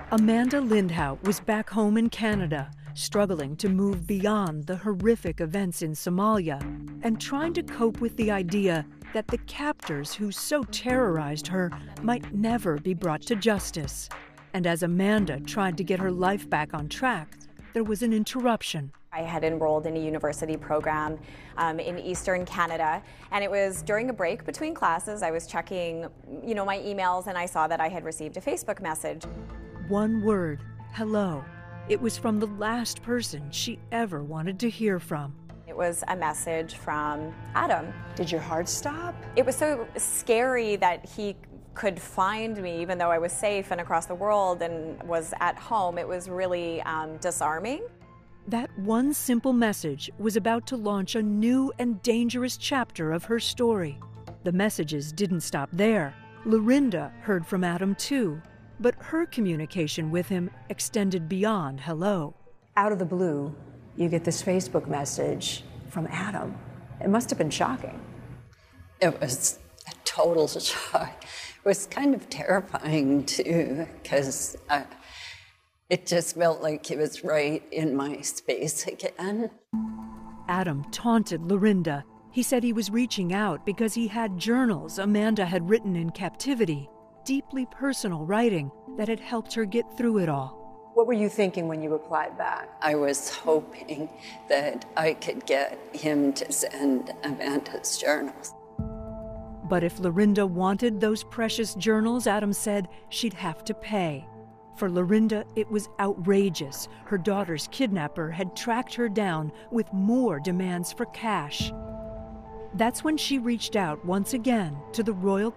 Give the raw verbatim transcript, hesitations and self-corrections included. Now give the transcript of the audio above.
Amanda Lindhout was back home in Canada, struggling to move beyond the horrific events in Somalia and trying to cope with the idea that the captors who so terrorized her might never be brought to justice. And as Amanda tried to get her life back on track, there was an interruption. I had enrolled in a university program um, in Eastern Canada, and it was during a break between classes. I was checking, you know, my emails, and I saw that I had received a Facebook message. One word, hello. It was from the last person she ever wanted to hear from. It was a message from Adam. Did your heart stop? It was so scary that he could find me, even though I was safe and across the world and was at home. It was really um, disarming. That one simple message was about to launch a new and dangerous chapter of her story. The messages didn't stop there. Lorinda heard from Adam too, but her communication with him extended beyond hello. Out of the blue, you get this Facebook message from Adam. It must have been shocking. It was a total shock. It was kind of terrifying too, because uh, it just felt like he was right in my space again. Adam taunted Lorinda. He said he was reaching out because he had journals Amanda had written in captivity, deeply personal writing that had helped her get through it all. What were you thinking when you replied back? I was hoping that I could get him to send Amanda's journals. But if Lorinda wanted those precious journals, Adam said she'd have to pay. For Lorinda, it was outrageous. Her daughter's kidnapper had tracked her down with more demands for cash. That's when she reached out once again to the Royal